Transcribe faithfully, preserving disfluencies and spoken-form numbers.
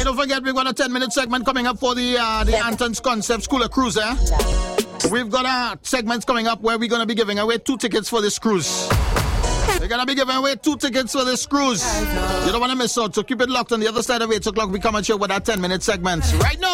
don't forget, we've got a ten-minute segment coming up for the uh, the Anton's Concept School of Cruise, eh? We've got uh, segments coming up where we're going to be giving away two tickets for this cruise. We're going to be giving away two tickets for this cruise. You don't want to miss out, so keep it locked on the other side of eight o'clock. We come at you with our ten-minute segments right now.